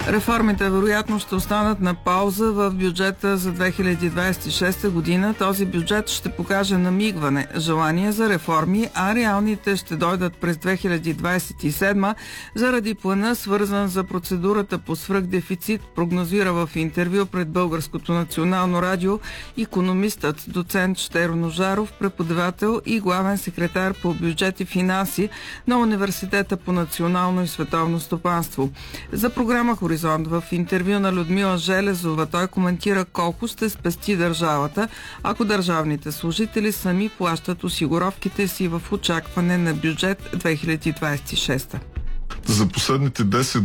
Реформите вероятно ще останат на пауза в бюджета за 2026 година. Този бюджет ще покаже намигване, желание за реформи, а реалните ще дойдат през 2027 заради плана, свързан за процедурата по свръхдефицит, прогнозира в интервю пред Българското национално радио икономистът доцент Щеро Ножаров, преподавател и главен секретар по бюджет и финанси на Университета по национално и световно стопанство. За програма Хоризонт в интервю на Людмила Железова той коментира колко ще спести държавата, ако държавните служители сами плащат осигуровките си в очакване на бюджет 2026. За последните 10